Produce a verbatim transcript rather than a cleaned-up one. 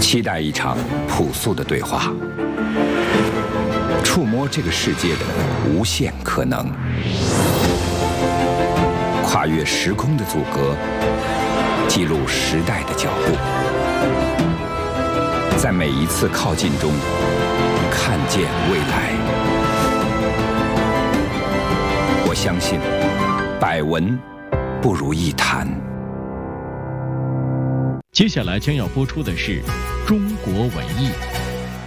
期待一场朴素的对话，触摸这个世界的无限可能，跨越时空的阻隔，记录时代的脚步，在每一次靠近中看见未来。我相信，百闻不如一谈。 接下来将要播出的是中国文艺。